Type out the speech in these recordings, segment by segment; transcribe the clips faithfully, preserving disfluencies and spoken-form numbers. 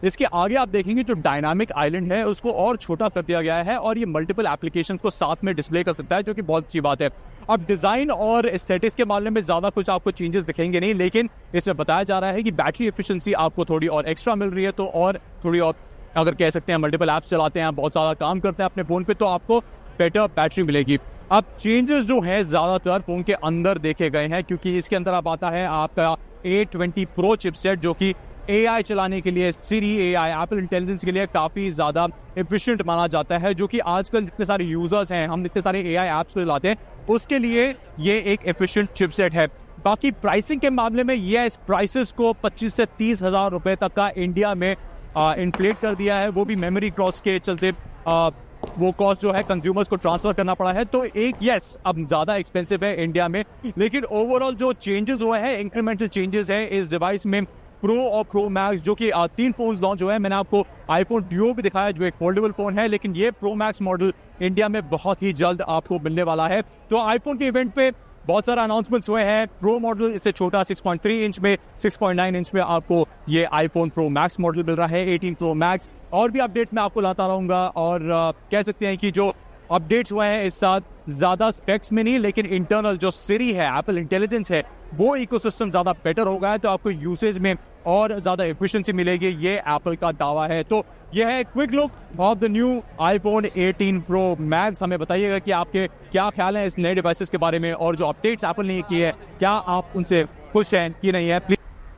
इसके आगे आप देखेंगे जो डायनामिक आइलैंड है उसको और छोटा कर दिया गया है और ये मल्टीपल एप्लीकेशन को साथ में डिस्प्ले कर सकता है, जो कि बहुत अच्छी बात है। अब डिज़ाइन और एस्थेटिक्स के मामले में ज़्यादा कुछ आपको चेंजेस दिखेंगे नहीं, लेकिन इसमें बताया जा रहा है कि बैटरी एफिशिएंसी आपको थोड़ी और एक्स्ट्रा मिल रही है, तो और थोड़ी और अगर कह सकते हैं मल्टीपल ऐप्स चलाते हैं, बहुत ज़्यादा काम करते हैं अपने फ़ोन पे, तो आपको बेटर बैटरी मिलेगी। अब चेंजेस जो है ज़्यादातर फ़ोन के अंदर देखे गए हैं, क्योंकि इसके अंदर अब आता है आपका ए ट्वेंटी प्रो चिपसेट, जो कि एआई चलाने के लिए, सिरी एआई, एप्पल इंटेलिजेंस के लिए काफ़ी ज़्यादा एफिशिएंट माना जाता है, जो कि आजकल जितने सारे यूजर्स हैं, हम इतने सारे एआई ऐप्स को चलाते हैं, उसके लिए ये एक एफिशिएंट चिपसेट है। बाकी प्राइसिंग के मामले में ये इस प्राइसेस को पच्चीस से तीस हज़ार रुपये तक का इंडिया में इन्फ्लेट कर दिया है, वो भी मेमोरी क्रॉस के चलते आ, वो कॉस्ट जो है कंज्यूमर्स को ट्रांसफर करना पड़ा है। तो एक यस अब ज़्यादा एक्सपेंसिव है इंडिया में, लेकिन ओवरऑल जो चेंजेस हुए हैं, इंक्रीमेंटल चेंजेस है इस डिवाइस में। प्रो और प्रो मैक्स जो कि तीन फोन लॉन्च हुए हैं, मैंने आपको आईफोन ड्यूओ भी दिखाया जो एक फोल्डेबल फोन है, लेकिन ये प्रो मैक्स मॉडल इंडिया में बहुत ही जल्द आपको मिलने वाला है। तो आईफोन के इवेंट पे बहुत सारे अनाउंसमेंट्स हुए हैं। प्रो मॉडल इससे छोटा सिक्स पॉइंट थ्री इंच में, सिक्स पॉइंट नाइन इंच में आपको ये आईफोन प्रो मैक्स मॉडल मिल रहा है, एटीन प्रो मैक्स। और भी अपडेट्स मैं आपको लाता रहूँगा, और आ, कह सकते हैं कि जो अपडेट्स हुए हैं इस साथ ज़्यादा स्पेक्स में नहीं, लेकिन इंटरनल जो सिरी है, एप्पल इंटेलिजेंस है, वो इकोसिस्टम ज़्यादा बेटर हो गया है, तो आपको यूसेज में और ज़्यादा एफिशिएंसी मिलेगी, ये एप्पल का दावा है। तो यह है quick look of the new iPhone eighteen pro max. हमें बताइएगा कि आपके क्या ख्याल हैं इस नए डिवाइसेस के बारे में, और जो अपडेट्स एप्पल ने की है, क्या आप उनसे खुश हैं कि नहीं है।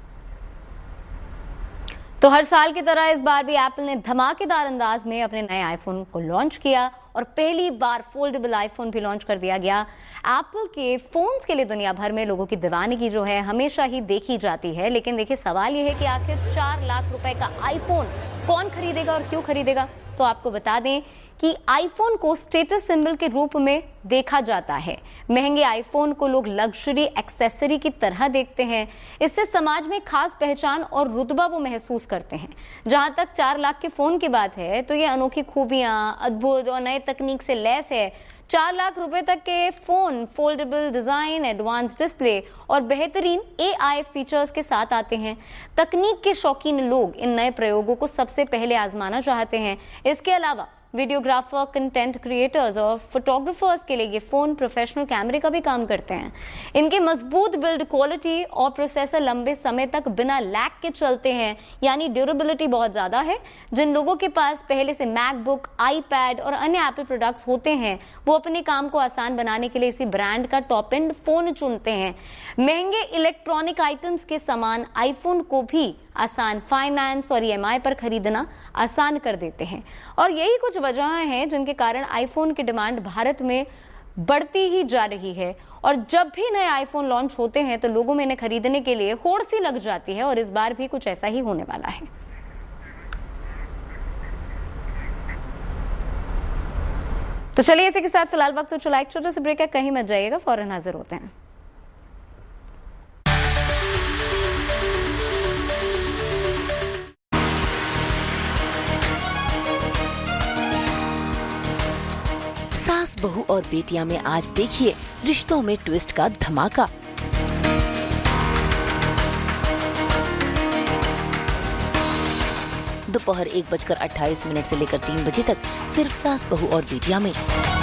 तो हर साल की तरह इस बार भी एप्पल ने धमाकेदार अंदाज में अपने नए आईफोन को लॉन्च किया, और पहली बार फोल्डेबल आईफोन भी लॉन्च कर दिया गया। एप्पल के फोन्स के लिए दुनिया भर में लोगों की दीवानगी जो है हमेशा ही देखी जाती है, लेकिन देखिए सवाल यह है कि आखिर चार लाख रुपए का आईफोन कौन खरीदेगा और क्यों खरीदेगा। तो आपको बता दें कि आईफोन को स्टेटस सिंबल के रूप में देखा जाता है। महंगे आईफोन को लोग लग्जरी एक्सेसरी की तरह देखते हैं, इससे समाज में खास पहचान और रुतबा वो महसूस करते हैं। जहां तक चार लाख के फोन की बात है, तो ये अनोखी खूबियां, अद्भुत और नए तकनीक से लैस है। चार लाख रुपए तक के phone foldable design, advance display और बेहतरीन एआई फीचर्स के साथ आते हैं। तकनीक के शौकीन लोग इन नए प्रयोगों को सबसे पहले आजमाना चाहते हैं। इसके अलावा वीडियोग्राफर, कंटेंट क्रिएटर्स और फोटोग्राफर्स के लिए ये फोन प्रोफेशनल कैमरे का भी काम करते हैं। इनकी मजबूत बिल्ड क्वालिटी और प्रोसेसर लंबे समय तक बिना लैग के चलते हैं, यानी ड्यूरेबिलिटी बहुत ज्यादा है। जिन लोगों के पास पहले से मैकबुक, आईपैड और अन्य एप्पल प्रोडक्ट्स होते हैं, वो अपने काम को आसान बनाने के लिए इसी ब्रांड का टॉप एंड फोन चुनते हैं। महंगे इलेक्ट्रॉनिक आइटम्स के समान आईफोन को भी आसान फाइनेंस और ईएमआई पर खरीदना आसान कर देते हैं, और यही कुछ वजह हैं जिनके कारण आईफोन की डिमांड भारत में बढ़ती ही जा रही है। और जब भी नए आईफोन लॉन्च होते हैं तो लोगों में इन्हें खरीदने के लिए होड़ सी लग जाती है, और इस बार भी कुछ ऐसा ही होने वाला है। तो चलिए इसी के साथ फिलहाल वक्त तो चला एक छोटे से ब्रेक है, कहीं मत जाइएगा, फौरन हाजिर होते हैं। सास, बहू और बेटियां में आज देखिए रिश्तों में ट्विस्ट का धमाका। दोपहर एक बजकर अट्ठाईस मिनट से लेकर तीन बजे तक सिर्फ सास, बहू और बेटियां में।